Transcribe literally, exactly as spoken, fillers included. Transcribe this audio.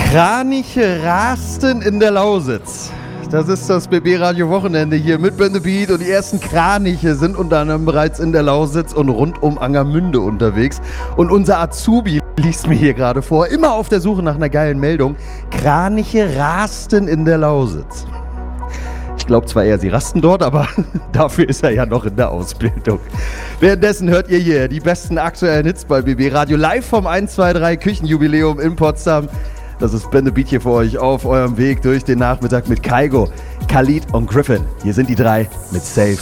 Kraniche rasten in der Lausitz. Das ist das B B-Radio-Wochenende hier mit Ben the Beat und die ersten Kraniche sind unter anderem bereits in der Lausitz und rund um Angermünde unterwegs. Und unser Azubi liest mir hier gerade vor, immer auf der Suche nach einer geilen Meldung. Kraniche rasten in der Lausitz. Ich glaube zwar eher, sie rasten dort, aber dafür ist er ja noch in der Ausbildung. Währenddessen hört ihr hier die besten aktuellen Hits bei B B-Radio live vom eins zwei drei Küchenjubiläum in Potsdam. Das ist Ben the Beat hier für euch auf eurem Weg durch den Nachmittag mit Kaigo, Khalid und Griffin. Hier sind die drei mit Safe.